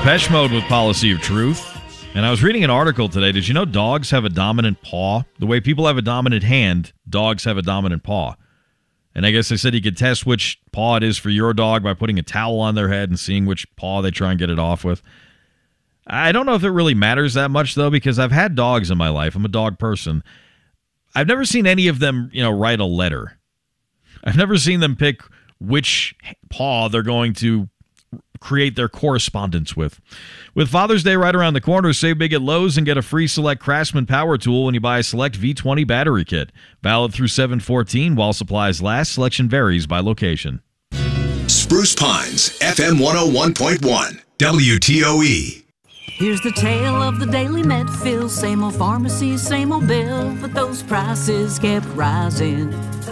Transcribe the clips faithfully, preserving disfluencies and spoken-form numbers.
Depeche Mode with Policy of Truth. And I was reading an article today. Did you know dogs have a dominant paw? The way people have a dominant hand, dogs have a dominant paw. And I guess they said you could test which paw it is for your dog by putting a towel on their head and seeing which paw they try and get it off with. I don't know if it really matters that much, though, because I've had dogs in my life. I'm a dog person. I've never seen any of them, you know, write a letter. I've never seen them pick which paw they're going to create their correspondence with. With Father's Day right around the corner, save big at Lowe's and get a free Select Craftsman power tool when you buy a Select V twenty battery kit. Valid through seven fourteen while supplies last. Selection varies by location. Spruce Pines, F M one oh one point one, W T O E. Here's the tale of the daily Medfield. Same old pharmacy, same old bill, but those prices kept rising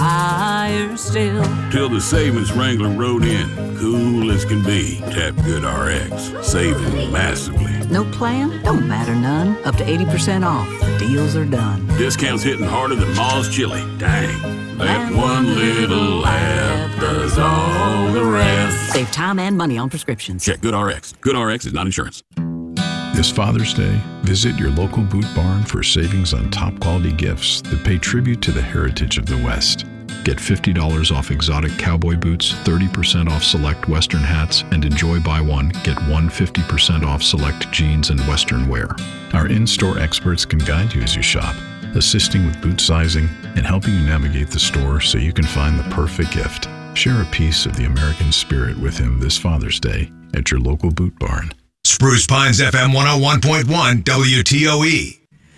higher still. Till the savings wrangler rode in, cool as can be. Tap Good R X, saving massively. No plan? Don't matter none. Up to eighty percent off. The deals are done. Discounts hitting harder than Ma's chili. Dang. That one little laugh does all the rest. Save time and money on prescriptions. Check Good R X. Good R X is not insurance. This Father's Day, visit your local Boot Barn for savings on top-quality gifts that pay tribute to the heritage of the West. Get fifty dollars off exotic cowboy boots, thirty percent off select Western hats, and enjoy buy one, get one fifty percent off select jeans and Western wear. Our in-store experts can guide you as you shop, assisting with boot sizing and helping you navigate the store so you can find the perfect gift. Share a piece of the American spirit with him this Father's Day at your local Boot Barn. Spruce Pines, F M one oh one point one, W T O E.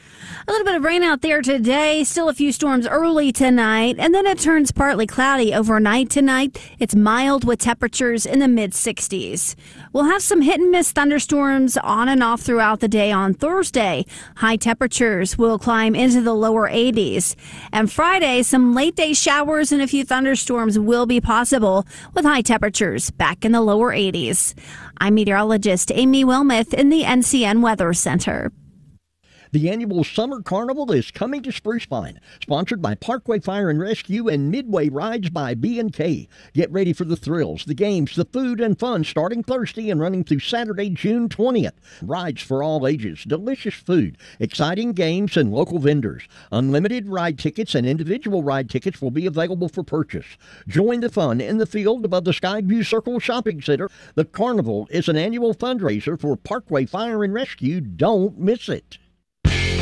A little bit of rain out there today. Still a few storms early tonight, and then it turns partly cloudy overnight tonight. It's mild with temperatures in the mid sixties. We'll have some hit and miss thunderstorms on and off throughout the day on Thursday. High temperatures will climb into the lower eighties. And Friday, some late day showers and a few thunderstorms will be possible with high temperatures back in the lower eighties. I'm meteorologist Amy Wilmoth in the N C N Weather Center. The annual Summer Carnival is coming to Spruce Pine, sponsored by Parkway Fire and Rescue and Midway Rides by B and K. Get ready for the thrills, the games, the food, and fun starting Thursday and running through Saturday, June twentieth. Rides for all ages, delicious food, exciting games, and local vendors. Unlimited ride tickets and individual ride tickets will be available for purchase. Join the fun in the field above the Skyview Circle Shopping Center. The Carnival is an annual fundraiser for Parkway Fire and Rescue. Don't miss it.